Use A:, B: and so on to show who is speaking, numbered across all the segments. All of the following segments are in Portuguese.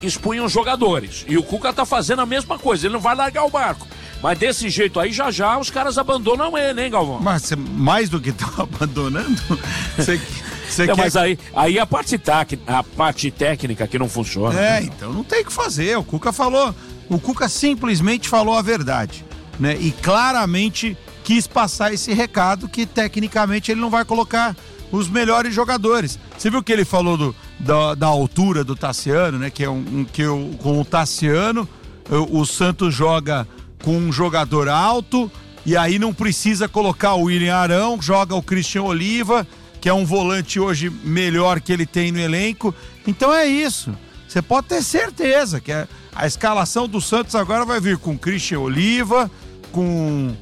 A: expunham jogadores. E o Cuca tá fazendo a mesma coisa, ele não vai largar o barco. Mas desse jeito aí, já os caras abandonam ele, hein, Galvão?
B: Mas mais do que estão abandonando,
A: Mas aí a parte técnica que não funciona.
B: Então não tem o que fazer. O Cuca simplesmente falou a verdade, né? E claramente quis passar esse recado que tecnicamente ele não vai colocar os melhores jogadores. Você viu que ele falou da altura do Tassiano, né? Com o Tassiano, o Santos joga com um jogador alto e aí não precisa colocar o William Arão, joga o Christian Oliva, que é um volante hoje melhor que ele tem no elenco. Então é isso. Você pode ter certeza que a escalação do Santos agora vai vir com Christian Oliva, com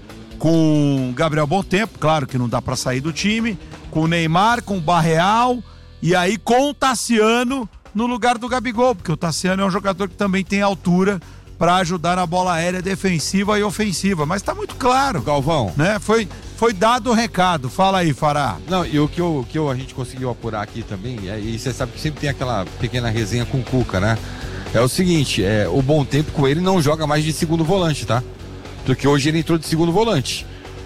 B: Gabriel Bontempo, claro que não dá pra sair do time, com o Neymar, com o Barreal e aí com o Tassiano no lugar do Gabigol, porque o Tassiano é um jogador que também tem altura para ajudar na bola aérea defensiva e ofensiva, mas tá muito claro,
C: Galvão,
B: né? Foi dado o recado. Fala aí, Fará.
C: Não, e o que a gente conseguiu apurar aqui também, e você sabe que sempre tem aquela pequena resenha com o Cuca, né? É o seguinte, o Bontempo com ele não joga mais de segundo volante, tá? Porque hoje ele entrou de segundo volante.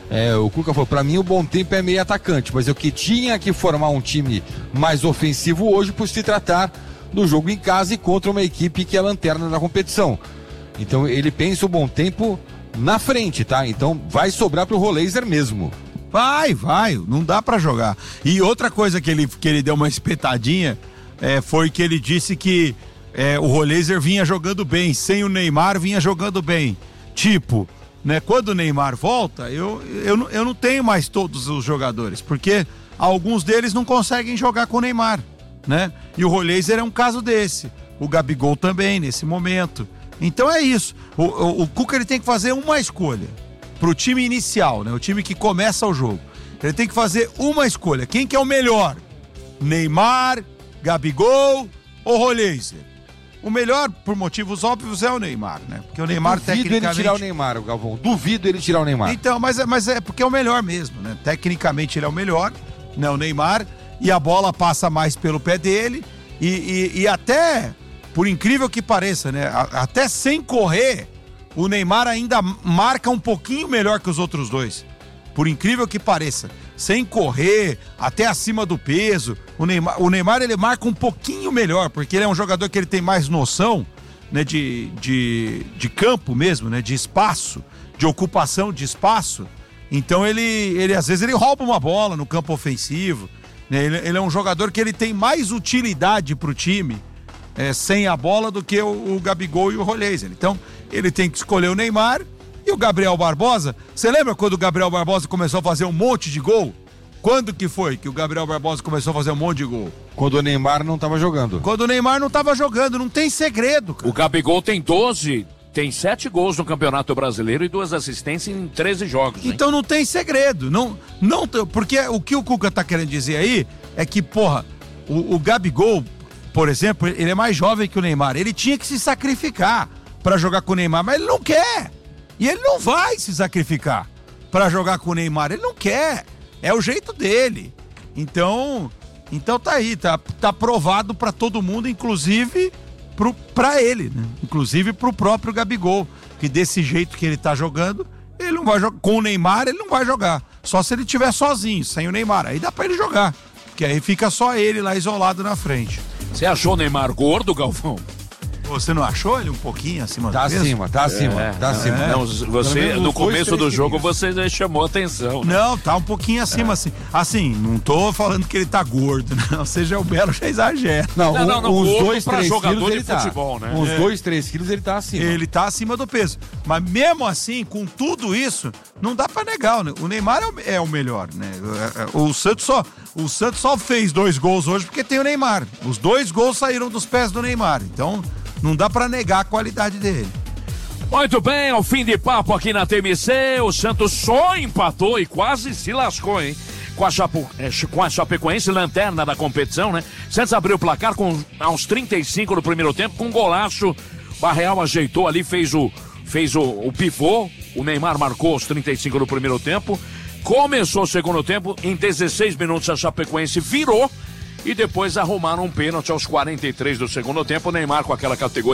C: O Cuca falou, pra mim o Bontempo é meio atacante, mas eu que tinha que formar um time mais ofensivo hoje por se tratar do jogo em casa e contra uma equipe que é lanterna da competição. Então ele pensa o Bontempo na frente, tá? Então vai sobrar pro Roleiser mesmo.
B: Vai, não dá pra jogar. E outra coisa que ele deu uma espetadinha foi que ele disse que o Roleiser vinha jogando bem, sem o Neymar vinha jogando bem. Tipo, né, quando o Neymar volta, eu não tenho mais todos os jogadores, porque alguns deles não conseguem jogar com o Neymar, né? E o Roleiser é um caso desse. O Gabigol também, nesse momento. Então é isso. O Cuca ele tem que fazer uma escolha pro time inicial, né? O time que começa o jogo. Ele tem que fazer uma escolha. Quem que é o melhor? Neymar, Gabigol ou Roleiser? O melhor, por motivos óbvios, é o Neymar, né? Porque o Neymar tecnicamente...
C: Duvido ele tirar o Neymar, Galvão. Duvido ele tirar o Neymar.
B: Então, mas é porque é o melhor mesmo, né? Tecnicamente ele é o melhor, né? O Neymar. E a bola passa mais pelo pé dele. E até... Por incrível que pareça, né? Até sem correr, o Neymar ainda marca um pouquinho melhor que os outros dois. Por incrível que pareça. Sem correr, até acima do peso. O Neymar ele marca um pouquinho melhor, porque ele é um jogador que ele tem mais noção, né? De campo mesmo, né? De espaço, de ocupação de espaço. Então ele às vezes ele rouba uma bola no campo ofensivo. Né? Ele é um jogador que ele tem mais utilidade pro time. Sem a bola do que o Gabigol e o Roleiser. Então, ele tem que escolher o Neymar e o Gabriel Barbosa. Você lembra quando o Gabriel Barbosa começou a fazer um monte de gol? Quando que foi que o Gabriel Barbosa começou a fazer um monte de gol?
C: Quando o Neymar não estava jogando.
B: Quando o Neymar não estava jogando, não tem segredo, cara.
A: O Gabigol tem 7 gols no Campeonato Brasileiro e 2 assistências em 13 jogos.
B: Então não tem segredo. Porque o que o Cuca tá querendo dizer aí é que, porra, o Gabigol, por exemplo, ele é mais jovem que o Neymar. Ele tinha que se sacrificar para jogar com o Neymar, mas ele não quer. E ele não vai se sacrificar para jogar com o Neymar. Ele não quer. É o jeito dele. Então tá aí, tá provado para todo mundo, inclusive pra ele, né? Inclusive pro próprio Gabigol, que desse jeito que ele tá jogando, ele não vai jogar. Com o Neymar ele não vai jogar. Só se ele estiver sozinho, sem o Neymar. Aí dá pra ele jogar. Porque aí fica só ele lá isolado na frente.
A: Você achou o Neymar gordo, Galvão?
B: Você não achou ele um pouquinho acima do peso?
C: Tá acima.
A: Não, você, no começo do jogo, você chamou atenção. Né?
B: Não, tá um pouquinho acima, assim. Assim, não tô falando que ele tá gordo, não. Seja o Belo, já exagera.
C: Não, uns 2, 3
A: jogador
C: quilos
A: de futebol, né?
C: Uns 2, 3 quilos ele tá acima.
B: Ele tá acima do peso. Mas mesmo assim, com tudo isso, não dá pra negar. O Neymar é o melhor, né? O Santos só fez 2 gols hoje porque tem o Neymar. Os 2 gols saíram dos pés do Neymar. Então, não dá pra negar a qualidade dele.
A: Muito bem, ao fim de papo aqui na TMC, o Santos só empatou e quase se lascou, hein? Com a Chapecoense, lanterna da competição, né? Santos abriu o placar aos 35 do primeiro tempo, com um golaço. Barreal ajeitou ali, fez o pivô. O Neymar marcou aos 35 do primeiro tempo. Começou o segundo tempo, em 16 minutos a Chapecoense virou. e depois arrumaram um pênalti aos 43 do segundo tempo. O Neymar com aquela categoria